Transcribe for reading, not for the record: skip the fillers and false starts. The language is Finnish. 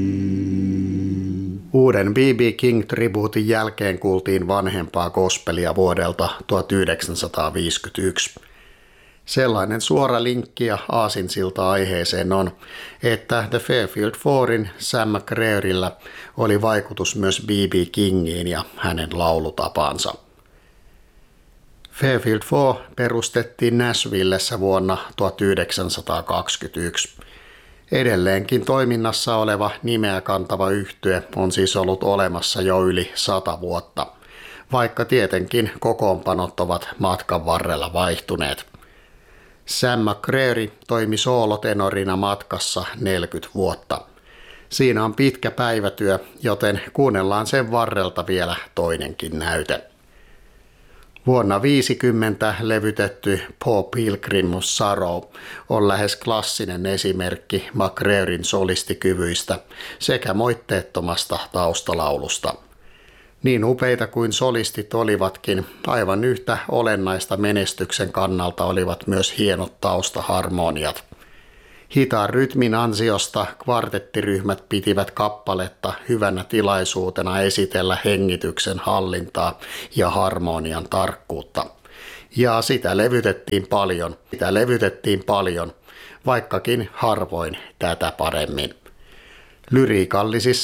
Uuden B.B. King-tribuutin jälkeen kuultiin vanhempaa gospelia vuodelta 1951. Sellainen suora linkki ja aasinsilta aiheeseen on, että The Fairfield Fourin Sam McCrearyllä oli vaikutus myös B.B. Kingiin ja hänen laulutapansa. Fairfield Four perustettiin Nashvillessä vuonna 1921. Edelleenkin toiminnassa oleva nimeä kantava yhtye on siis ollut olemassa jo yli 100 vuotta, vaikka tietenkin kokoonpanot ovat matkan varrella vaihtuneet. Sam McCreary toimi soolotenorina matkassa 40 vuotta. Siinä on pitkä päivätyö, joten kuunnellaan sen varrelta vielä toinenkin näyte. Vuonna 1950 levytetty Poor Pilgrim's Sorrow on lähes klassinen esimerkki McCrearyn solistikyvyistä sekä moitteettomasta taustalaulusta. Niin upeita kuin solistit olivatkin, aivan yhtä olennaista menestyksen kannalta olivat myös hienot taustaharmoniat. Hitaan rytmin ansiosta kvartettiryhmät pitivät kappaletta hyvänä tilaisuutena esitellä hengityksen hallintaa ja harmonian tarkkuutta. Ja sitä levytettiin paljon, vaikkakin harvoin tätä paremmin. Lyriikallisissa